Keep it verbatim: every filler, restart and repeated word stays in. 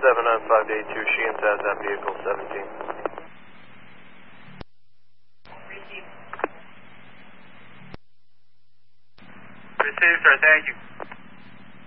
seven nine five eight two, Sheehan Tazan, vehicle seventeen. Received, sir, thank you.